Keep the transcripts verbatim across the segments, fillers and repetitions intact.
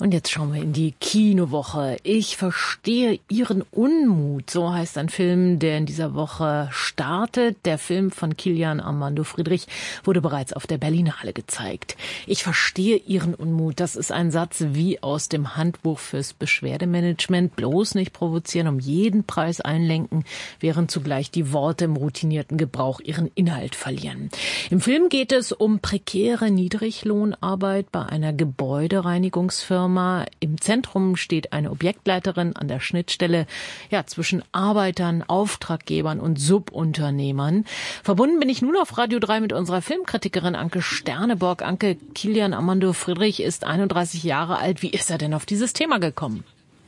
Und jetzt schauen wir in die Kinowoche. Ich verstehe Ihren Unmut. So heißt ein Film, der in dieser Woche startet. Der Film von Kilian Armando Friedrich wurde bereits auf der Berlinale gezeigt. Ich verstehe Ihren Unmut. Das ist ein Satz wie aus dem Handbuch fürs Beschwerdemanagement. Bloß nicht provozieren, um jeden Preis einlenken, während zugleich die Worte im routinierten Gebrauch ihren Inhalt verlieren. Im Film geht es um prekäre Niedriglohnarbeit bei einer Gebäudereinigungsfirma. Im Zentrum steht eine Objektleiterin an der Schnittstelle ja, zwischen Arbeitern, Auftraggebern und Subunternehmern. Verbunden bin ich nun auf Radio drei mit unserer Filmkritikerin Anke Sterneborg. Anke, Kilian Armando Friedrich ist einunddreißig Jahre alt. Wie ist er denn auf dieses Thema gekommen?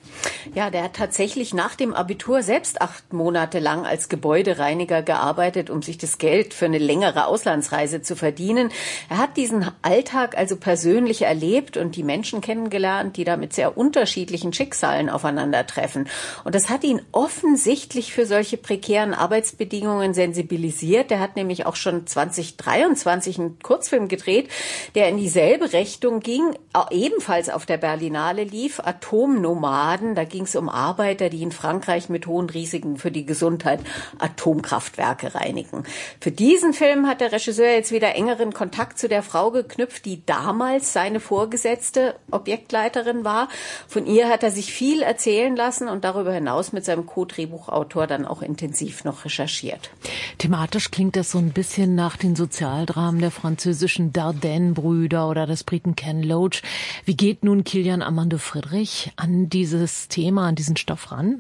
Ja, der hat tatsächlich nach dem Abitur selbst acht Monate lang als Gebäudereiniger gearbeitet, um sich das Geld für eine längere Auslandsreise zu verdienen. Er hat diesen Alltag also persönlich erlebt und die Menschen kennengelernt, die da mit sehr unterschiedlichen Schicksalen aufeinandertreffen. Und das hat ihn offensichtlich für solche prekären Arbeitsbedingungen sensibilisiert. Er hat nämlich auch schon zwanzig dreiundzwanzig einen Kurzfilm gedreht, der in dieselbe Richtung ging, ebenfalls auf der Berlinale lief, Atomnomaden. Da ging es um Arbeiter, die in Frankreich mit hohen Risiken für die Gesundheit Atomkraftwerke reinigen. Für diesen Film hat der Regisseur jetzt wieder engeren Kontakt zu der Frau geknüpft, die damals seine vorgesetzte Objektleiterin war. Von ihr hat er sich viel erzählen lassen und darüber hinaus mit seinem Co-Drehbuchautor dann auch intensiv noch recherchiert. Thematisch klingt das so ein bisschen nach den Sozialdramen der französischen Dardenne-Brüder oder des Briten Ken Loach. Wie geht nun Kilian Armando Friedrich an dieses Thema, an diesen Stoff ran?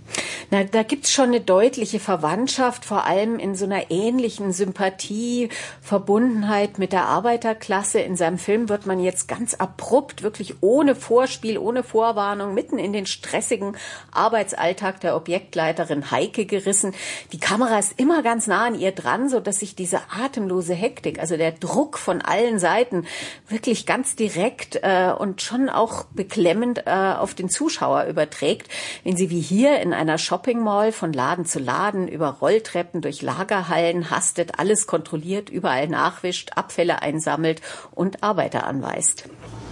Na, da gibt's schon eine deutliche Verwandtschaft, vor allem in so einer ähnlichen Sympathie, Verbundenheit mit der Arbeiterklasse. In seinem Film wird man jetzt ganz abrupt, wirklich ohne Vorspiel, ohne Vorwarnung, mitten in den stressigen Arbeitsalltag der Objektleiterin Heike gerissen. Die Kamera ist immer ganz nah an ihr dran, so dass sich diese atemlose Hektik, also der Druck von allen Seiten, wirklich ganz direkt äh, und schon auch beklemmend äh, auf den Zuschauer überträgt, wenn sie wie hier in einer Shopping Mall von Laden zu Laden über Rolltreppen durch Lagerhallen hastet, alles kontrolliert, überall nachwischt, Abfälle einsammelt und Arbeiter anweist.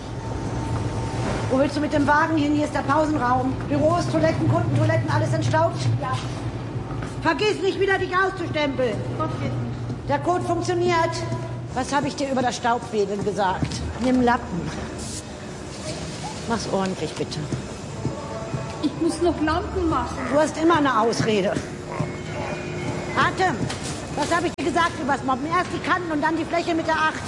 Wo willst du mit dem Wagen hin? Hier ist der Pausenraum. Büros, Toiletten, Kundentoiletten, alles entstaubt? Ja. Vergiss nicht wieder, dich auszustempeln. Der Code funktioniert. Was habe ich dir über das Staubwedeln gesagt? Nimm Lappen. Mach's ordentlich, bitte. Ich muss noch Lampen machen. Du hast immer eine Ausrede. Atem, was habe ich dir gesagt übers Mobben? Erst die Kanten und dann die Fläche mit der acht.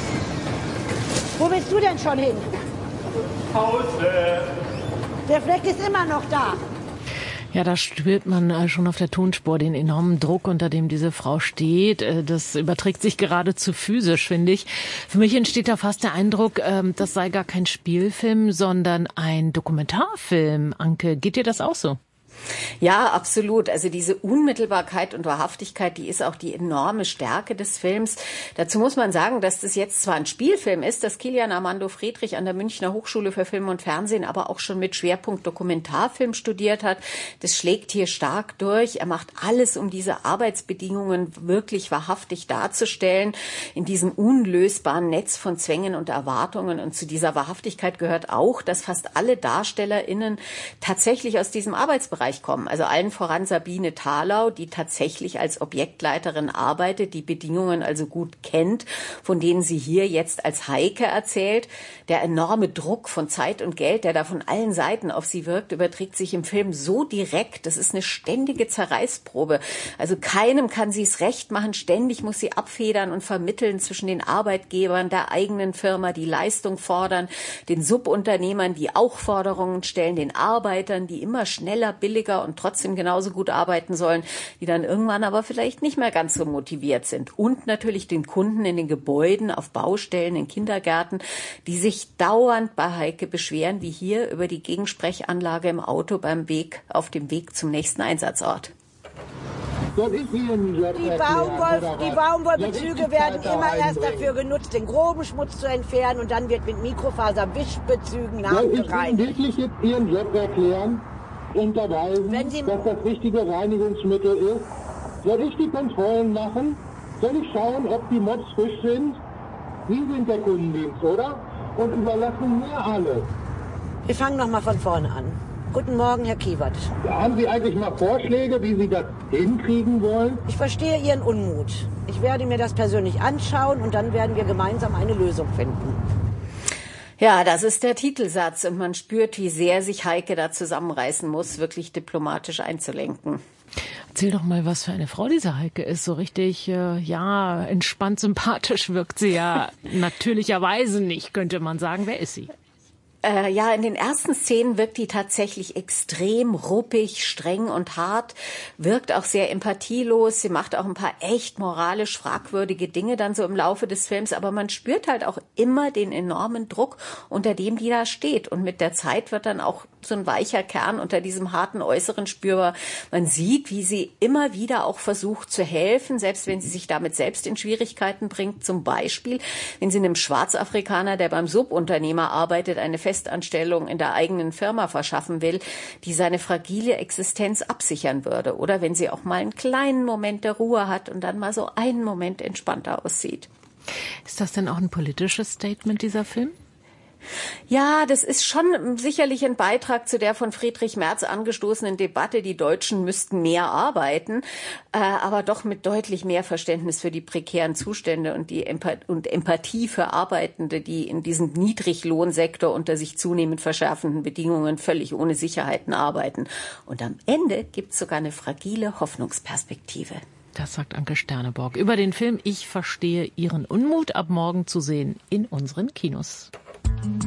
Wo willst du denn schon hin? Hause. Der Fleck ist immer noch da. Ja, da spürt man schon auf der Tonspur den enormen Druck, unter dem diese Frau steht. Das überträgt sich geradezu physisch, finde ich. Für mich entsteht da fast der Eindruck, das sei gar kein Spielfilm, sondern ein Dokumentarfilm. Anke, geht dir das auch so? Ja, absolut. Also diese Unmittelbarkeit und Wahrhaftigkeit, die ist auch die enorme Stärke des Films. Dazu muss man sagen, dass das jetzt zwar ein Spielfilm ist, dass Kilian Armando Friedrich an der Münchner Hochschule für Film und Fernsehen aber auch schon mit Schwerpunkt Dokumentarfilm studiert hat. Das schlägt hier stark durch. Er macht alles, um diese Arbeitsbedingungen wirklich wahrhaftig darzustellen, in diesem unlösbaren Netz von Zwängen und Erwartungen. Und zu dieser Wahrhaftigkeit gehört auch, dass fast alle DarstellerInnen tatsächlich aus diesem Arbeitsbereich kommen. Also allen voran Sabine Thalau, die tatsächlich als Objektleiterin arbeitet, die Bedingungen also gut kennt, von denen sie hier jetzt als Heike erzählt. Der enorme Druck von Zeit und Geld, der da von allen Seiten auf sie wirkt, überträgt sich im Film so direkt. Das ist eine ständige Zerreißprobe. Also keinem kann sie es recht machen. Ständig muss sie abfedern und vermitteln zwischen den Arbeitgebern, der eigenen Firma, die Leistung fordern, den Subunternehmern, die auch Forderungen stellen, den Arbeitern, die immer schneller, billiger und trotzdem genauso gut arbeiten sollen, die dann irgendwann aber vielleicht nicht mehr ganz so motiviert sind. Und natürlich den Kunden in den Gebäuden, auf Baustellen, in Kindergärten, die sich dauernd bei Heike beschweren, wie hier über die Gegensprechanlage im Auto beim Weg, auf dem Weg zum nächsten Einsatzort. Die, Baumwoll, die Baumwollbezüge werden immer erst dafür genutzt, den groben Schmutz zu entfernen und dann wird mit Mikrofaserwischbezügen nachgereinigt. Soll ich Ihnen wirklich jetzt Ihren Job erklären? Unterweisen, dass das richtige Reinigungsmittel ist? Soll ich die Kontrollen machen? Soll ich schauen, ob die Mods frisch sind? Sie sind der Kundendienst, oder? Und überlassen mir alles. Wir fangen noch mal von vorne an. Guten Morgen, Herr Kiewert. Haben Sie eigentlich mal Vorschläge, wie Sie das hinkriegen wollen? Ich verstehe Ihren Unmut. Ich werde mir das persönlich anschauen und dann werden wir gemeinsam eine Lösung finden. Ja, das ist der Titelsatz und man spürt, wie sehr sich Heike da zusammenreißen muss, wirklich diplomatisch einzulenken. Erzähl doch mal, was für eine Frau diese Heike ist. So richtig, äh, ja, entspannt, sympathisch wirkt sie ja natürlicherweise nicht, könnte man sagen. Wer ist sie? Äh, ja, in den ersten Szenen wirkt die tatsächlich extrem ruppig, streng und hart, wirkt auch sehr empathielos. Sie macht auch ein paar echt moralisch fragwürdige Dinge dann so im Laufe des Films, aber man spürt halt auch immer den enormen Druck, unter dem die da steht. Und mit der Zeit wird dann auch so ein weicher Kern unter diesem harten Äußeren spürbar. Man sieht, wie sie immer wieder auch versucht zu helfen, selbst wenn sie sich damit selbst in Schwierigkeiten bringt. Zum Beispiel, wenn sie einem Schwarzafrikaner, der beim Subunternehmer arbeitet, eine Festanstellung in der eigenen Firma verschaffen will, die seine fragile Existenz absichern würde. Oder wenn sie auch mal einen kleinen Moment der Ruhe hat und dann mal so einen Moment entspannter aussieht. Ist das denn auch ein politisches Statement, dieser Film? Ja, das ist schon sicherlich ein Beitrag zu der von Friedrich Merz angestoßenen Debatte, die Deutschen müssten mehr arbeiten, äh, aber doch mit deutlich mehr Verständnis für die prekären Zustände und die Empath- und Empathie für Arbeitende, die in diesem Niedriglohnsektor unter sich zunehmend verschärfenden Bedingungen völlig ohne Sicherheiten arbeiten. Und am Ende gibt's sogar eine fragile Hoffnungsperspektive. Das sagt Anke Sterneborg über den Film Ich verstehe Ihren Unmut, ab morgen zu sehen in unseren Kinos.